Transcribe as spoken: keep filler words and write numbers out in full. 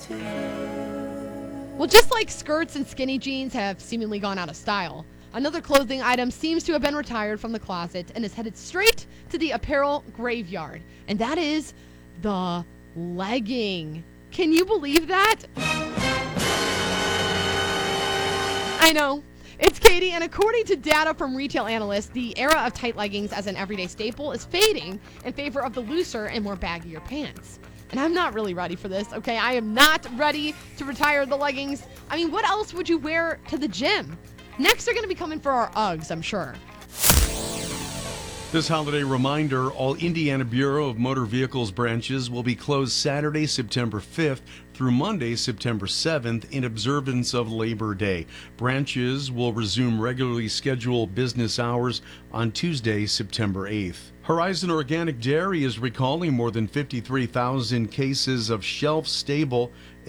Well, just like skirts and skinny jeans have seemingly gone out of style, another clothing item seems to have been retired from the closet and is headed straight to the apparel graveyard, and that is the legging. Can you believe that? I know. It's Katie, and according to data from retail analysts, the era of tight leggings as an everyday staple is fading in favor of the looser and more baggier pants. And I'm not really ready for this, okay? I am not ready to retire the leggings. I mean, what else would you wear to the gym? Next, they're going to be coming for our Uggs, I'm sure. This holiday reminder, all Indiana Bureau of Motor Vehicles branches will be closed Saturday, September fifth through Monday, September seventh in observance of Labor Day. Branches will resume regularly scheduled business hours on Tuesday, September eighth. Horizon Organic Dairy is recalling more than fifty-three thousand cases of shelf-stable